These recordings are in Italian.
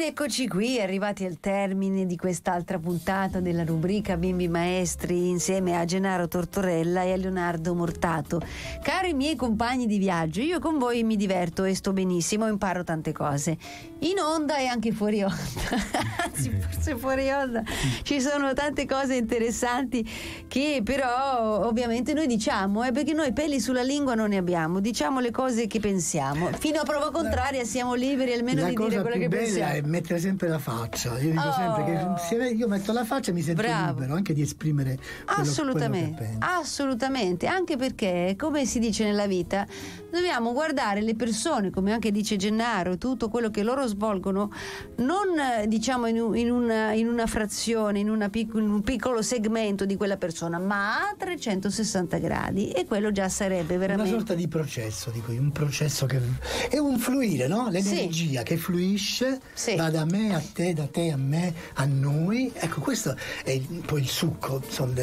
Ed eccoci qui, arrivati al termine di quest'altra puntata della rubrica Bimbi Maestri insieme a Gennaro Tortorella e a Leonardo Mortato. Cari miei compagni di viaggio, io con voi mi diverto e sto benissimo, imparo tante cose in onda e anche fuori onda. Anzi, forse fuori onda ci sono tante cose interessanti che però ovviamente noi diciamo, perché noi peli sulla lingua non ne abbiamo, diciamo le cose che pensiamo, fino a prova contraria siamo liberi almeno di dire quello che pensiamo. È mettere sempre la faccia. Io dico sempre che se io metto la faccia mi sento libero anche di esprimere quello che penso. Assolutamente, anche perché, come si dice nella vita, dobbiamo guardare le persone, come anche dice Gennaro, tutto quello che loro svolgono, non diciamo in una frazione, in un piccolo segmento di quella persona, ma a 360 gradi, e quello già sarebbe veramente una sorta di processo, dico, un processo che è un fluire, no? L'energia che fluisce, va da me a te, da te a me, a noi. Ecco, questo è poi il succo, insomma,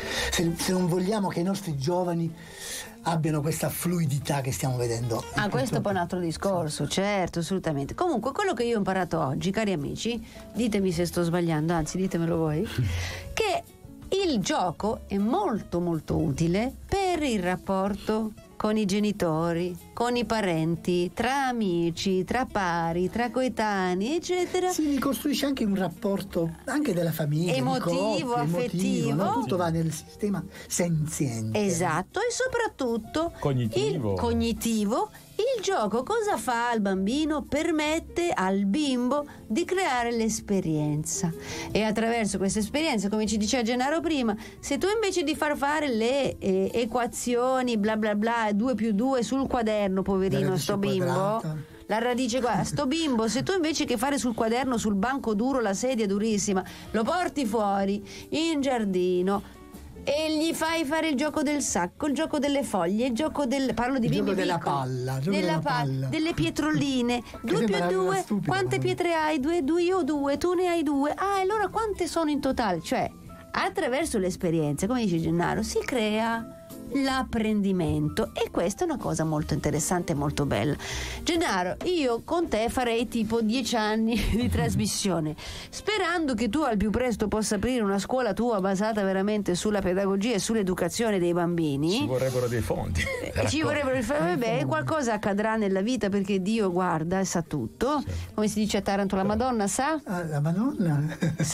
se non vogliamo che i nostri giovani abbiano questa fluidità che stiamo vedendo. Questo è poi un altro discorso, certo, assolutamente. Comunque, quello che io ho imparato oggi, cari amici, ditemi se sto sbagliando, anzi ditemelo voi, che il gioco è molto molto utile per il rapporto con i genitori, con i parenti, tra amici, tra pari, tra coetanei, eccetera. Si ricostruisce anche un rapporto anche della famiglia, emotivo, affettivo, no? Tutto va nel sistema senziente. Esatto, e soprattutto cognitivo. Il gioco cosa fa al bambino? Permette al bimbo di creare l'esperienza, e attraverso questa esperienza, come ci diceva Gennaro prima, se tu invece di far fare le equazioni bla bla bla 2 più 2 sul quaderno, poverino sto bimbo, la radice qua, sto bimbo, se tu invece che fare sul quaderno, sul banco duro, la sedia durissima, lo porti fuori in giardino e gli fai fare il gioco del sacco, il gioco delle foglie, il gioco parlo di bimbi della palla, delle pietroline, 2 più 2, quante pietre hai? 2, io 2, tu ne hai 2, e allora quante sono in totale? Cioè, attraverso l'esperienza, come dice Gennaro, si crea l'apprendimento, e questa è una cosa molto interessante e molto bella. Gennaro, io con te farei tipo 10 anni di trasmissione, sperando che tu al più presto possa aprire una scuola tua basata veramente sulla pedagogia e sull'educazione dei bambini. Ci vorrebbero dei fondi. Vabbè, qualcosa accadrà nella vita, perché Dio guarda e sa tutto. Come si dice a Taranto, la Madonna sa? La Madonna